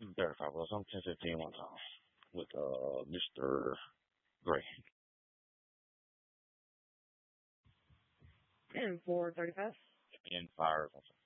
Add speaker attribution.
Speaker 1: Verify. Well, it's on 10:15 one time with Mr. Gray.
Speaker 2: And 4:35.
Speaker 1: And fires on